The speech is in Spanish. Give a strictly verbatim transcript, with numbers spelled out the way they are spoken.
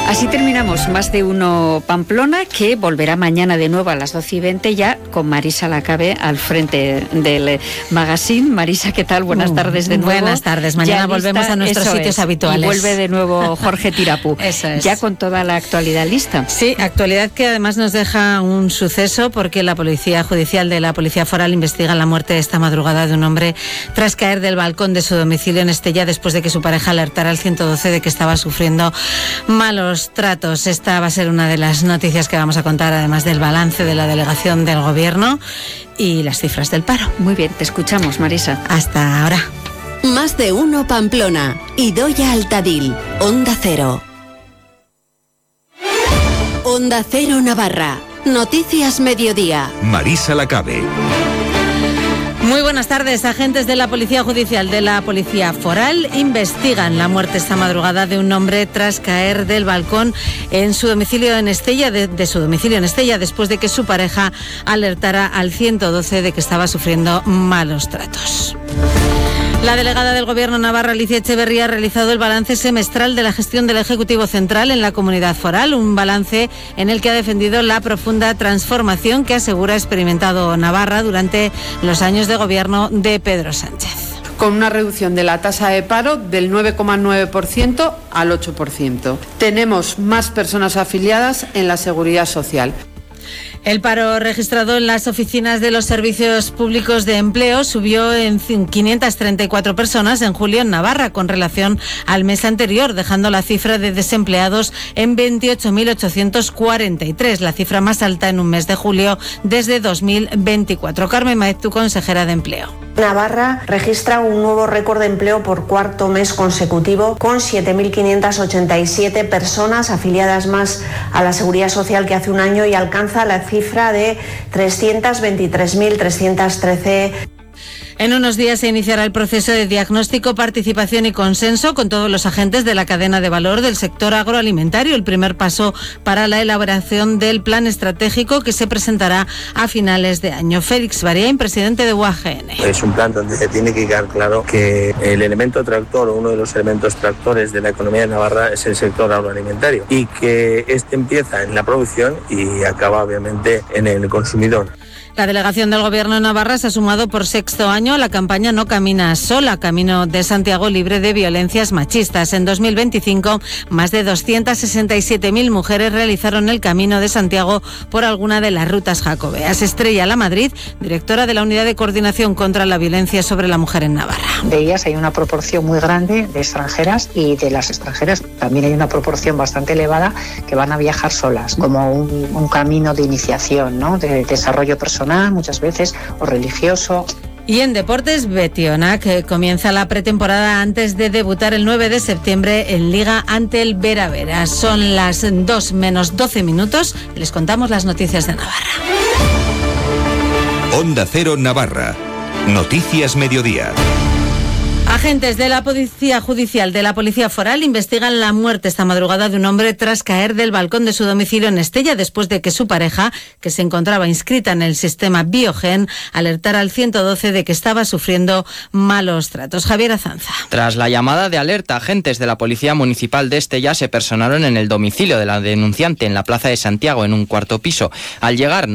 Así terminamos Más de Uno Pamplona, que volverá mañana de nuevo a las doce y veinte ya con Marisa Lacabe al frente del magazine. Marisa, ¿qué tal? Buenas tardes de nuevo. Buenas tardes, mañana ya volvemos lista, a nuestros sitios es. habituales. Y vuelve de nuevo Jorge Tirapu. Eso es. Ya con toda la actualidad lista. Sí, actualidad que además nos deja un suceso porque la Policía Judicial de la Policía Foral investiga la muerte esta madrugada de un hombre tras caer del balcón de su domicilio en Estella después de que su pareja alertara al ciento doce de que estaba sufriendo malos tratos. Esta va a ser una de las noticias que vamos a contar, además del balance de la delegación del Gobierno y las cifras del paro. Muy bien, te escuchamos, Marisa. Hasta ahora. Más de Uno Pamplona. Idoia Altadil. Onda Cero. Onda Cero Navarra. Noticias Mediodía. Marisa Lacabe. Muy buenas tardes. Agentes de la Policía Judicial de la Policía Foral investigan la muerte esta madrugada de un hombre tras caer del balcón en su domicilio en Estella, de, de su domicilio en Estella, después de que su pareja alertara al ciento doce de que estaba sufriendo malos tratos. La delegada del Gobierno navarra, Alicia Echeverría, ha realizado el balance semestral de la gestión del Ejecutivo Central en la Comunidad Foral, un balance en el que ha defendido la profunda transformación que asegura ha experimentado Navarra durante los años de gobierno de Pedro Sánchez. Con una reducción de la tasa de paro del nueve coma nueve por ciento al ocho por ciento. Tenemos más personas afiliadas en la Seguridad Social. El paro registrado en las oficinas de los servicios públicos de empleo subió en quinientas treinta y cuatro personas en julio en Navarra con relación al mes anterior, dejando la cifra de desempleados en veintiocho mil ochocientos cuarenta y tres, la cifra más alta en un mes de julio desde dos mil veinticuatro. Carmen Maeztu, consejera de Empleo. Navarra registra un nuevo récord de empleo por cuarto mes consecutivo, con siete mil quinientas ochenta y siete personas afiliadas más a la Seguridad Social que hace un año y alcanza la cifra de trescientas veintitrés mil trescientos trece. En unos días se iniciará el proceso de diagnóstico, participación y consenso con todos los agentes de la cadena de valor del sector agroalimentario, el primer paso para la elaboración del plan estratégico que se presentará a finales de año. Félix Bariain, presidente de U A G N. Es un plan donde se tiene que quedar claro que el elemento tractor o uno de los elementos tractores de la economía de Navarra es el sector agroalimentario y que este empieza en la producción y acaba obviamente en el consumidor. La delegación del Gobierno de Navarra se ha sumado por sexto año a la campaña No Caminas Sola, Camino de Santiago libre de violencias machistas. En dos mil veinticinco, más de doscientas sesenta y siete mil mujeres realizaron el Camino de Santiago por alguna de las rutas jacobeas. Estrella Lamadrid, directora de la Unidad de Coordinación contra la Violencia sobre la Mujer en Navarra. De ellas hay una proporción muy grande de extranjeras y de las extranjeras también hay una proporción bastante elevada que van a viajar solas, como un, un camino de iniciación, ¿no? De desarrollo personal muchas veces, o religioso. Y en deportes, Betionac que comienza la pretemporada antes de debutar el nueve de septiembre en Liga ante el Vera Vera. Son las dos menos doce minutos. Les contamos las noticias de Navarra. Onda Cero Navarra. Noticias Mediodía. Agentes de la Policía Judicial de la Policía Foral investigan la muerte esta madrugada de un hombre tras caer del balcón de su domicilio en Estella después de que su pareja, que se encontraba inscrita en el sistema Biogen, alertara al ciento doce de que estaba sufriendo malos tratos. Javier Azanza. Tras la llamada de alerta, agentes de la Policía Municipal de Estella se personaron en el domicilio de la denunciante en la Plaza de Santiago, en un cuarto piso. Al llegar,